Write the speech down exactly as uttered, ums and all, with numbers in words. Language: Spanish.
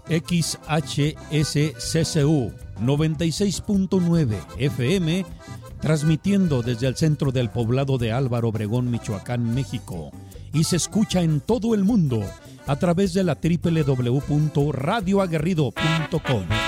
X H S C C U noventa y seis punto nueve F M, transmitiendo desde el centro del poblado de Álvaro Obregón, Michoacán, México, y se escucha en todo el mundo a través de la doble u doble u doble u punto radio aguerrido punto com.